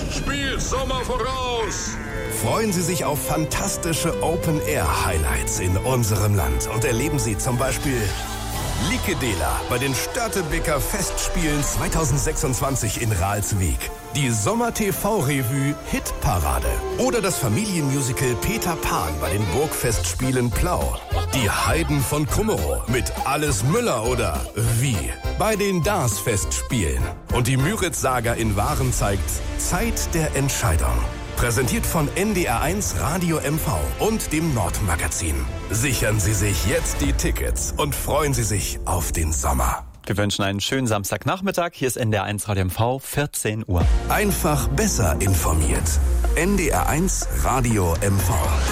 Spielt Sommer voraus! Freuen Sie sich auf fantastische Open-Air-Highlights in unserem Land und erleben Sie zum Beispiel Likedela bei den Störtebeker Festspielen 2026 in Ralswiek, die Sommer-TV-Revue Hitparade oder das Familienmusical Peter Pan bei den Burgfestspielen Plau, die Heiden von Kummerow mit Alles Müller oder Wie bei den DARS-Festspielen und die Müritz-Saga in Waren zeigt Zeit der Entscheidung. Präsentiert von NDR1 Radio MV und dem Nordmagazin. Sichern Sie sich jetzt die Tickets und freuen Sie sich auf den Sommer. Wir wünschen einen schönen Samstagnachmittag. Hier ist NDR1 Radio MV, 14 Uhr. Einfach besser informiert. NDR1 Radio MV.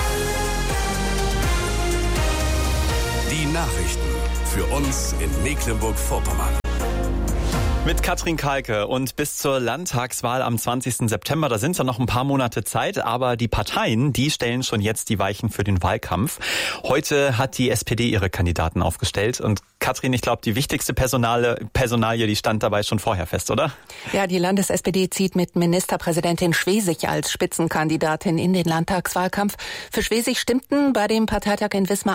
Die Nachrichten für uns in Mecklenburg-Vorpommern. Mit Katrin Kalke und bis zur Landtagswahl am 20. September, da sind ja noch ein paar Monate Zeit, aber die Parteien, die stellen schon jetzt die Weichen für den Wahlkampf. Heute hat die SPD ihre Kandidaten aufgestellt und Katrin, ich glaube, die wichtigste Personalie, die stand dabei schon vorher fest, oder? Ja, die Landes-SPD zieht mit Ministerpräsidentin Schwesig als Spitzenkandidatin in den Landtagswahlkampf. Für Schwesig stimmten bei dem Parteitag in Wismar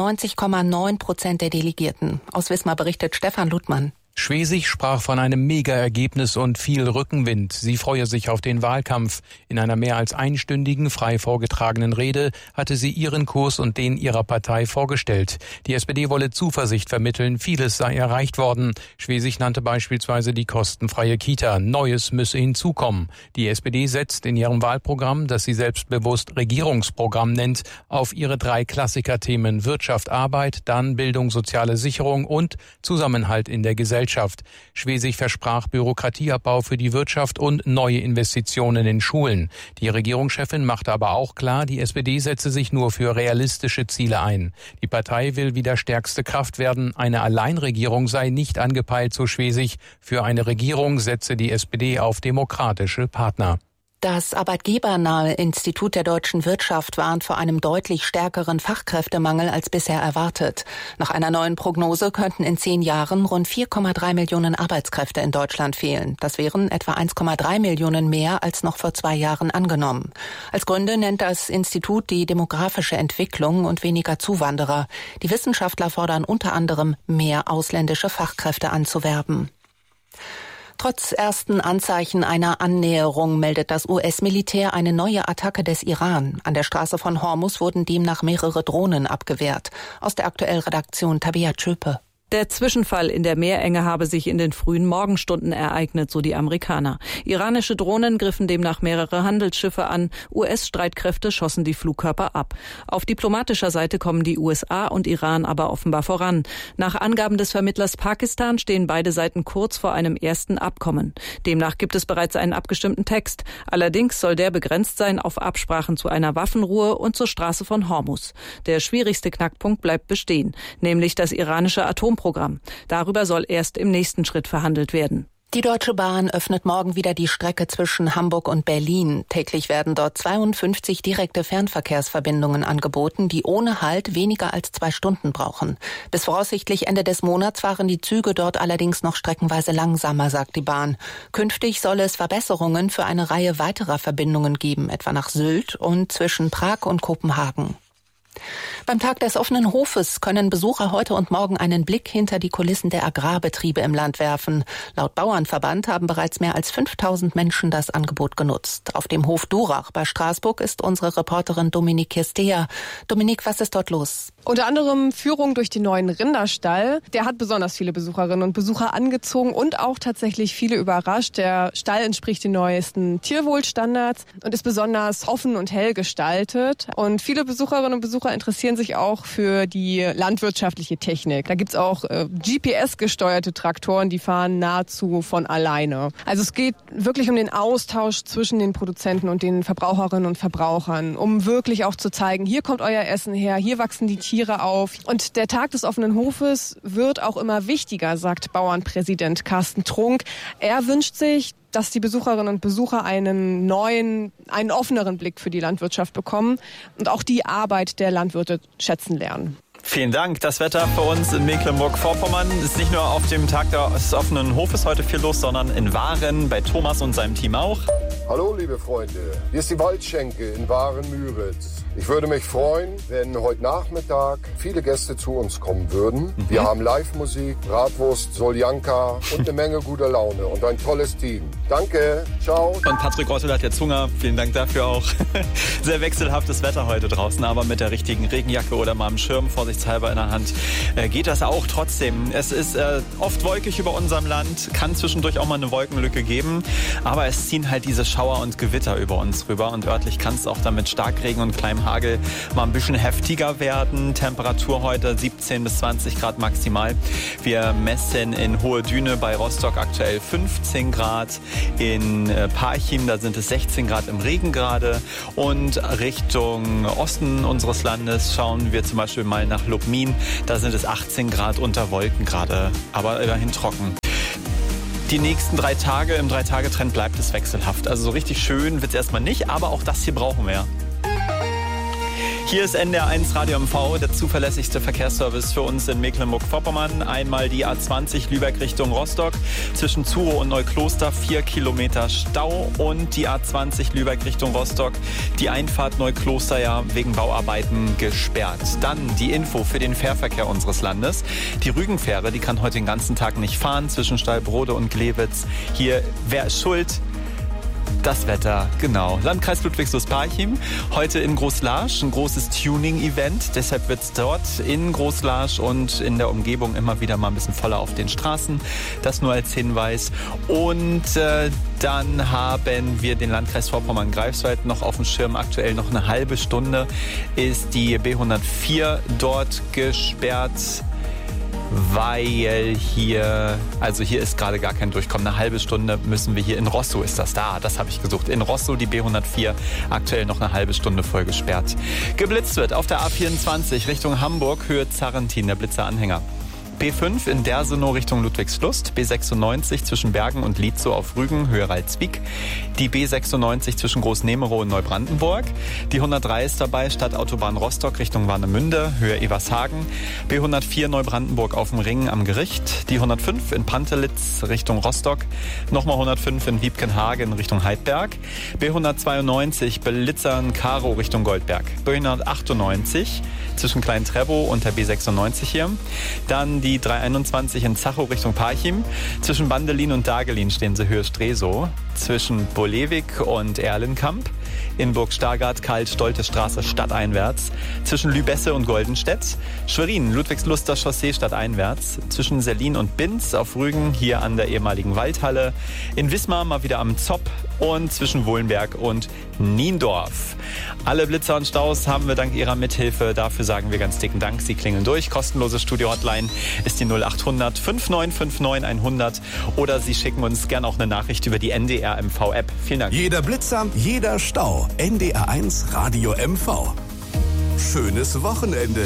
98,9% der Delegierten. Aus Wismar berichtet Stefan Ludmann. Schwesig sprach von einem Mega-Ergebnis und viel Rückenwind. Sie freue sich auf den Wahlkampf. In einer mehr als einstündigen, frei vorgetragenen Rede hatte sie ihren Kurs und den ihrer Partei vorgestellt. Die SPD wolle Zuversicht vermitteln, vieles sei erreicht worden. Schwesig nannte beispielsweise die kostenfreie Kita. Neues müsse hinzukommen. Die SPD setzt in ihrem Wahlprogramm, das sie selbstbewusst Regierungsprogramm nennt, auf ihre 3 Klassikerthemen Wirtschaft, Arbeit, dann Bildung, soziale Sicherung und Zusammenhalt in der Gesellschaft. Schwesig versprach Bürokratieabbau für die Wirtschaft und neue Investitionen in Schulen. Die Regierungschefin machte aber auch klar, die SPD setze sich nur für realistische Ziele ein. Die Partei will wieder stärkste Kraft werden. Eine Alleinregierung sei nicht angepeilt, so Schwesig. Für eine Regierung setze die SPD auf demokratische Partner. Das arbeitgebernahe Institut der deutschen Wirtschaft warnt vor einem deutlich stärkeren Fachkräftemangel als bisher erwartet. Nach einer neuen Prognose könnten in 10 Jahren rund 4,3 Millionen Arbeitskräfte in Deutschland fehlen. Das wären etwa 1,3 Millionen mehr als noch vor 2 Jahren angenommen. Als Gründe nennt das Institut die demografische Entwicklung und weniger Zuwanderer. Die Wissenschaftler fordern unter anderem, mehr ausländische Fachkräfte anzuwerben. Trotz ersten Anzeichen einer Annäherung meldet das US-Militär eine neue Attacke des Iran. An der Straße von Hormuz wurden demnach mehrere Drohnen abgewehrt. Aus der Aktuell-Redaktion Tabea Tschöpe. Der Zwischenfall in der Meerenge habe sich in den frühen Morgenstunden ereignet, so die Amerikaner. Iranische Drohnen griffen demnach mehrere Handelsschiffe an. US-Streitkräfte schossen die Flugkörper ab. Auf diplomatischer Seite kommen die USA und Iran aber offenbar voran. Nach Angaben des Vermittlers Pakistan stehen beide Seiten kurz vor einem ersten Abkommen. Demnach gibt es bereits einen abgestimmten Text. Allerdings soll der begrenzt sein auf Absprachen zu einer Waffenruhe und zur Straße von Hormuz. Der schwierigste Knackpunkt bleibt bestehen, nämlich das iranische Atomprogramm. Darüber soll erst im nächsten Schritt verhandelt werden. Die Deutsche Bahn öffnet morgen wieder die Strecke zwischen Hamburg und Berlin. Täglich werden dort 52 direkte Fernverkehrsverbindungen angeboten, die ohne Halt weniger als 2 Stunden brauchen. Bis voraussichtlich Ende des Monats fahren die Züge dort allerdings noch streckenweise langsamer, sagt die Bahn. Künftig soll es Verbesserungen für eine Reihe weiterer Verbindungen geben, etwa nach Sylt und zwischen Prag und Kopenhagen. Beim Tag des offenen Hofes können Besucher heute und morgen einen Blick hinter die Kulissen der Agrarbetriebe im Land werfen. Laut Bauernverband haben bereits mehr als 5000 Menschen das Angebot genutzt. Auf dem Hof Durach bei Straßburg ist unsere Reporterin Dominique Kirstea. Dominique, was ist dort los? Unter anderem Führung durch den neuen Rinderstall. Der hat besonders viele Besucherinnen und Besucher angezogen und auch tatsächlich viele überrascht. Der Stall entspricht den neuesten Tierwohlstandards und ist besonders offen und hell gestaltet. Und viele Besucherinnen und Besucher interessieren sich auch für die landwirtschaftliche Technik. Da gibt's auch GPS-gesteuerte Traktoren, die fahren nahezu von alleine. Also es geht wirklich um den Austausch zwischen den Produzenten und den Verbraucherinnen und Verbrauchern, um wirklich auch zu zeigen, hier kommt euer Essen her, hier wachsen die Tiere auf. Und der Tag des offenen Hofes wird auch immer wichtiger, sagt Bauernpräsident Carsten Trunk. Er wünscht sich, dass die Besucherinnen und Besucher einen offeneren Blick für die Landwirtschaft bekommen und auch die Arbeit der Landwirte schätzen lernen. Vielen Dank. Das Wetter für uns in Mecklenburg-Vorpommern ist nicht nur auf dem Tag des offenen Hofes heute viel los, sondern in Waren bei Thomas und seinem Team auch. Hallo liebe Freunde, hier ist die Waldschenke in Waren-Müritz. Ich würde mich freuen, wenn heute Nachmittag viele Gäste zu uns kommen würden. Wir haben Live-Musik, Bratwurst, Soljanka und eine Menge guter Laune und ein tolles Team. Danke, ciao. Und Patrick Ottel hat jetzt Hunger, vielen Dank dafür auch. Sehr wechselhaftes Wetter heute draußen, aber mit der richtigen Regenjacke oder mal einem Schirm vorsichtshalber in der Hand geht das auch trotzdem. Es ist oft wolkig über unserem Land, kann zwischendurch auch mal eine Wolkenlücke geben, aber es ziehen halt diese Schauer und Gewitter über uns rüber und örtlich kann es auch damit Starkregen und kleinem Hagel mal ein bisschen heftiger werden. Temperatur heute 17 bis 20 Grad maximal. Wir messen in Hohe Düne bei Rostock aktuell 15 Grad. In Parchim, da sind es 16 Grad im Regen gerade. Und Richtung Osten unseres Landes schauen wir zum Beispiel mal nach Lubmin. Da sind es 18 Grad unter Wolken gerade, aber immerhin trocken. Die nächsten 3 Tage, im 3-Tage-Trend bleibt es wechselhaft. Also so richtig schön wird es erstmal nicht, aber auch das hier brauchen wir. Hier ist NDR1 Radio MV, der zuverlässigste Verkehrsservice für uns in Mecklenburg-Vorpommern. Einmal die A20 Lübeck Richtung Rostock, zwischen Zuro und Neukloster 4 Kilometer Stau und die A20 Lübeck Richtung Rostock, die Einfahrt Neukloster ja wegen Bauarbeiten gesperrt. Dann die Info für den Fährverkehr unseres Landes. Die Rügenfähre, die kann heute den ganzen Tag nicht fahren zwischen Stallbrode und Glewitz. Hier, wer ist schuld? Das Wetter, genau. Landkreis Ludwigslust-Parchim, heute in Großlarsch, ein großes Tuning-Event. Deshalb wird es dort in Großlarsch und in der Umgebung immer wieder mal ein bisschen voller auf den Straßen. Das nur als Hinweis. Und dann haben wir den Landkreis Vorpommern-Greifswald noch auf dem Schirm. Aktuell noch eine halbe Stunde ist die B104 dort gesperrt. Weil hier ist gerade gar kein Durchkommen. Eine halbe Stunde müssen wir hier in Rostow ist das da. Das habe ich gesucht. In Rostow die B104 aktuell noch eine halbe Stunde voll gesperrt. Geblitzt wird auf der A24 Richtung Hamburg, Höhe Zarrentin, der Blitzeranhänger. B5 in Dersenow Richtung Ludwigslust, B96 zwischen Bergen und Lietzow auf Rügen, Höhe Ralswiek, die B96 zwischen Großnemerow und Neubrandenburg, die 103 ist dabei, Stadtautobahn Rostock Richtung Warnemünde, Höhe Evershagen, B104 Neubrandenburg auf dem Ring am Gericht, die 105 in Pantelitz Richtung Rostock, nochmal 105 in Wiebkenhagen Richtung Heidberg, B192 Belitzern-Karow Richtung Goldberg, B198 zwischen Klein-Trebow und der B96 hier, dann die 321 in Zachow Richtung Parchim. Zwischen Bandelin und Dagelin stehen sie Höhe Stresow. Zwischen Bolewik und Erlenkamp. In Burg-Stargard, Karl-Stolte-Straße stadteinwärts. Zwischen Lübesse und Goldenstedt. Schwerin, Ludwigsluster Chaussee stadteinwärts. Zwischen Sellin und Binz auf Rügen, hier an der ehemaligen Waldhalle. In Wismar mal wieder am Zopp. Und zwischen Wohlenberg und Niendorf. Alle Blitzer und Staus haben wir dank Ihrer Mithilfe. Dafür sagen wir ganz dicken Dank. Sie klingeln durch. Kostenlose Studio-Hotline ist die 0800 5959 100. Oder Sie schicken uns gerne auch eine Nachricht über die NDR MV-App. Vielen Dank. Jeder Blitzer, jeder Stau. NDR1 Radio MV. Schönes Wochenende.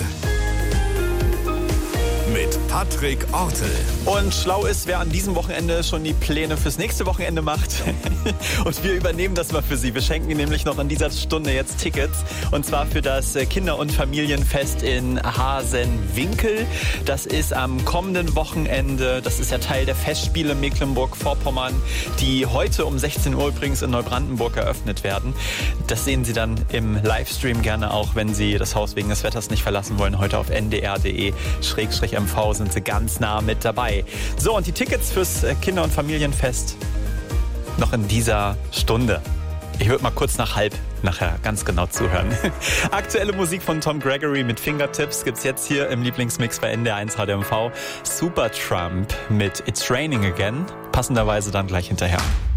Mit Patrick Ortel. Und schlau ist, wer an diesem Wochenende schon die Pläne fürs nächste Wochenende macht. Und wir übernehmen das mal für Sie. Wir schenken Ihnen nämlich noch an dieser Stunde jetzt Tickets. Und zwar für das Kinder- und Familienfest in Hasenwinkel. Das ist am kommenden Wochenende. Das ist ja Teil der Festspiele Mecklenburg-Vorpommern, die heute um 16 Uhr übrigens in Neubrandenburg eröffnet werden. Das sehen Sie dann im Livestream gerne auch, wenn Sie das Haus wegen des Wetters nicht verlassen wollen. Heute auf ndr.de/MV sind Sie ganz nah mit dabei. So, und die Tickets fürs Kinder- und Familienfest noch in dieser Stunde. Ich würde mal kurz nach halb nachher ganz genau zuhören. Aktuelle Musik von Tom Gregory mit Fingertips gibt's jetzt hier im Lieblingsmix bei NDR1 Radio MV. Supertramp mit It's Raining Again. Passenderweise dann gleich hinterher.